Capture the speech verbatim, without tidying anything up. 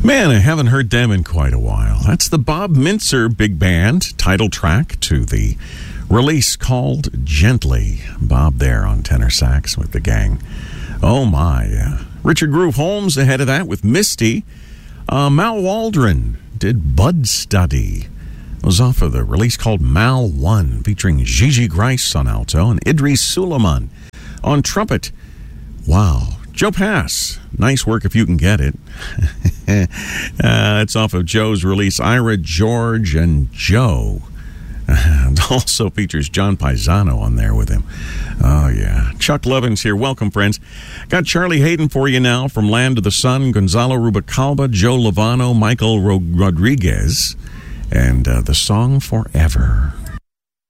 Man, I haven't heard them in quite a while. That's the Bob Mintzer Big Band title track to the release called Gently. Bob there on tenor sax with the gang. Oh my. Uh, Richard Groove Holmes ahead of that with Misty. Uh, Mal Waldron did Bud Study. It was off of the release called Mal one, featuring Gigi Grice on alto and Idris Suleiman on trumpet. Wow. Joe Pass, nice work if you can get it. uh, it's off of Joe's release, Ira, George, and Joe. It also features John Paisano on there with him. Oh, yeah. Chuck Lovins here. Welcome, friends. Got Charlie Hayden for you now from Land of the Sun, Gonzalo Rubacalba, Joe Lovano, Michael Ro- Rodriguez, and uh, the song Forever.